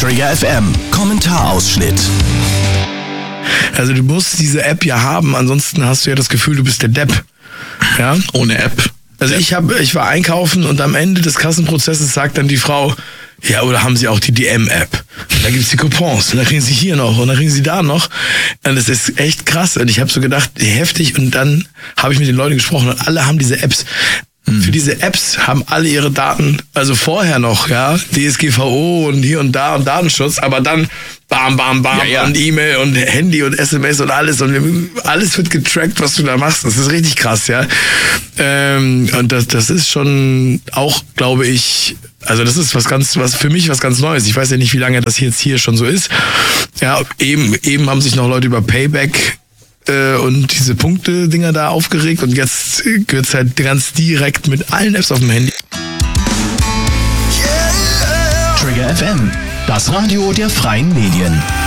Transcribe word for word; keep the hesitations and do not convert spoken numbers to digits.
Trigger F M, Kommentarausschnitt. Also du musst diese App ja haben, ansonsten hast du ja das Gefühl, du bist der Depp. Ja? Ohne App. Also ich habe, ich war einkaufen und am Ende des Kassenprozesses sagt dann die Frau, ja, oder haben Sie auch die D M-App? Da gibt's die Coupons und dann kriegen Sie hier noch und dann kriegen Sie da noch. Und das ist echt krass. Und ich habe so gedacht, heftig. Und dann habe ich mit den Leuten gesprochen und alle haben diese Apps. Mhm. Für diese Apps haben alle ihre Daten, also vorher noch, ja, D S G V O und hier und da und Datenschutz, aber dann bam, bam, bam ja, ja. und E-Mail und Handy und S M S und alles und alles wird getrackt, was du da machst. Das ist richtig krass, ja. Ähm, und das, das ist schon auch, glaube ich, also das ist was ganz, was für mich was ganz Neues. Ich weiß ja nicht, wie lange das jetzt hier schon so ist. Ja, eben, eben haben sich noch Leute über Payback äh, und diese Punkte-Dinger da aufgeregt und jetzt wird's halt ganz direkt mit allen Apps auf dem Handy. Trigger F M, das Radio der freien Medien.